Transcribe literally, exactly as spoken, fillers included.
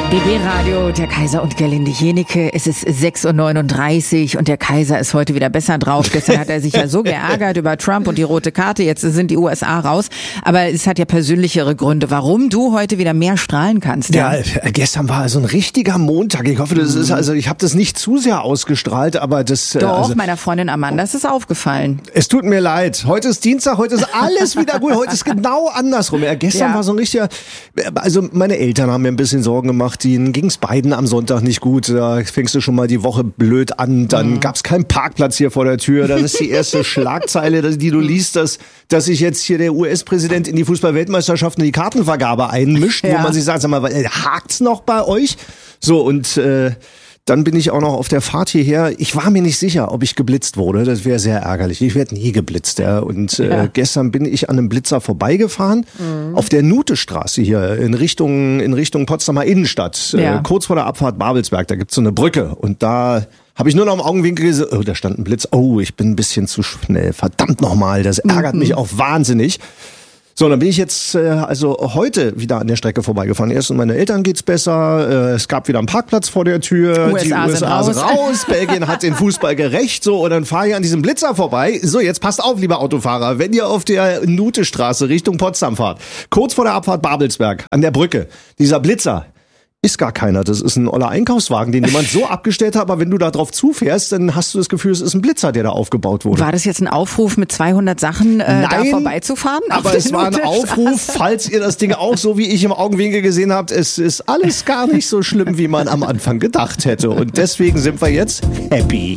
B B-Radio, der Kaiser und Gerlinde Jenecke. Es ist sechs Uhr neununddreißig und der Kaiser ist heute wieder besser drauf. Gestern hat er sich ja so geärgert über Trump und die rote Karte. Jetzt sind die U S A raus. Aber es hat ja persönlichere Gründe, warum du heute wieder mehr strahlen kannst. Ja, ja gestern war also ein richtiger Montag. Ich hoffe, das ist also, ich habe das nicht zu sehr ausgestrahlt, aber das... Doch, also, meiner Freundin Amanda ist es aufgefallen. Es tut mir leid. Heute ist Dienstag, heute ist alles wieder gut. Heute ist genau andersrum. Ja, gestern Ja. war so ein richtiger... Also meine Eltern haben mir ein bisschen Sorgen gemacht. Denen ging's beiden am Sonntag nicht gut. Da fängst du schon mal die Woche blöd an. Dann mhm. gab's keinen Parkplatz hier vor der Tür. Dann ist die erste Schlagzeile, die du liest, dass, dass sich jetzt hier der U S-Präsident in die Fußball-Weltmeisterschaft und die Kartenvergabe einmischt, ja. wo man sich sagt, sag mal, hakt's noch bei euch? So, und äh, dann bin ich auch noch auf der Fahrt hierher. Ich war mir nicht sicher, ob ich geblitzt wurde. Das wäre sehr ärgerlich. Ich werde nie geblitzt. Ja. Und ja. äh, gestern bin ich an einem Blitzer vorbeigefahren. Mhm. Auf der Nutestraße hier in Richtung, in Richtung Potsdamer Innenstadt. Ja. Äh, kurz vor der Abfahrt Babelsberg. Da gibt's so eine Brücke. Und da habe ich nur noch im Augenwinkel gesehen, oh, da stand ein Blitz. Oh, ich bin ein bisschen zu schnell. Verdammt nochmal. Das ärgert mhm. mich auch wahnsinnig. So, dann bin ich jetzt äh, also heute wieder an der Strecke vorbeigefahren. Erst und meine Eltern geht's besser. Äh, es gab wieder einen Parkplatz vor der Tür. U S A die U S A sind sind raus. raus. Belgien hat den Fußball gerecht. So, und dann fahre ich an diesem Blitzer vorbei. So, jetzt passt auf, lieber Autofahrer. Wenn ihr auf der Nutestraße Richtung Potsdam fahrt, kurz vor der Abfahrt Babelsberg, an der Brücke, dieser Blitzer, ist gar keiner. Das ist ein oller Einkaufswagen, den jemand so abgestellt hat. Aber wenn du da drauf zufährst, dann hast du das Gefühl, es ist ein Blitzer, der da aufgebaut wurde. War das jetzt ein Aufruf, mit zweihundert Sachen äh, da Nein, vorbeizufahren? aber es war ein Aufruf, falls ihr das Ding auch so wie ich im Augenwinkel gesehen habt, es ist alles gar nicht so schlimm, wie man am Anfang gedacht hätte. Und deswegen sind wir jetzt happy.